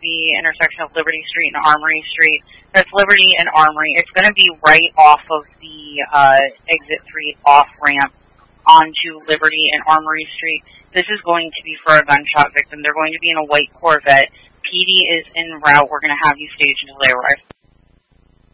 the intersection of Liberty Street and Armory Street. That's Liberty and Armory. It's going to be right off of the Exit 3 off-ramp onto Liberty and Armory Street. This is going to be for a gunshot victim. They're going to be in a white Corvette. PD is en route. We're going to have you staged until they arrive.